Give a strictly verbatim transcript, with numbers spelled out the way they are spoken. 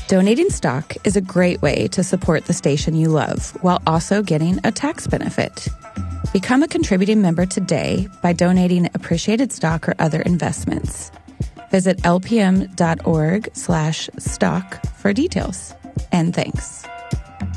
Donating stock is a great way to support the station you love while also getting a tax benefit. Become a contributing member today by donating appreciated stock or other investments. Visit lpm.org slash stock for details. And thanks.